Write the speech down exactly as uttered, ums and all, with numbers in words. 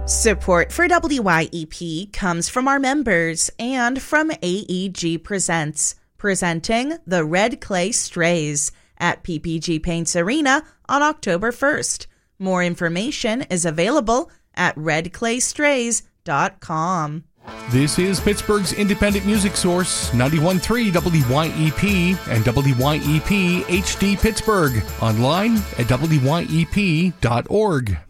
Support for W Y E P comes from our members and from A E G Presents, presenting the Red Clay Strays at P P G Paints Arena on October first. More information is available at red clay strays dot com. This is Pittsburgh's independent music source, ninety-one point three W Y E P and W Y E P H D Pittsburgh. Online at W Y E P dot org.